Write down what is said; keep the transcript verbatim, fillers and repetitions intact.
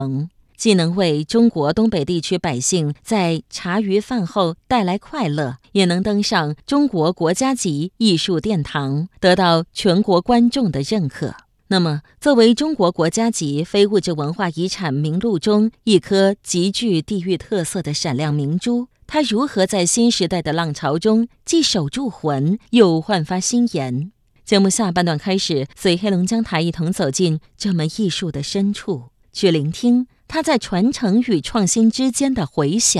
既能为中国东北地区百姓在茶余饭后带来快乐，也能登上中国国家级艺术殿堂，得到全国观众的认可。那么，作为中国国家级非物质文化遗产名录中一颗极具地域特色的闪亮明珠，它如何在新时代的浪潮中既守住魂，又焕发新颜？节目下半段开始，随黑龙江台一同走进这门艺术的深处，去聆听它在传承与创新之间的回响。